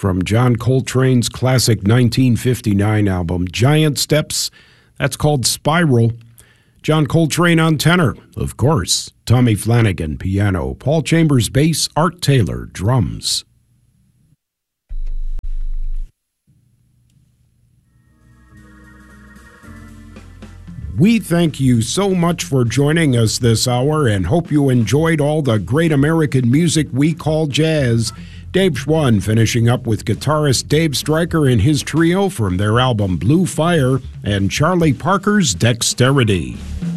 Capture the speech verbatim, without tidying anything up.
from John Coltrane's classic nineteen fifty-nine album, Giant Steps. That's called Spiral. John Coltrane on tenor, of course. Tommy Flanagan, piano. Paul Chambers, bass. Art Taylor, drums. We thank you so much for joining us this hour and hope you enjoyed all the great American music we call jazz. Dave Schwann finishing up with guitarist Dave Stryker and his trio from their album Blue Fire, and Charlie Parker's Dexterity.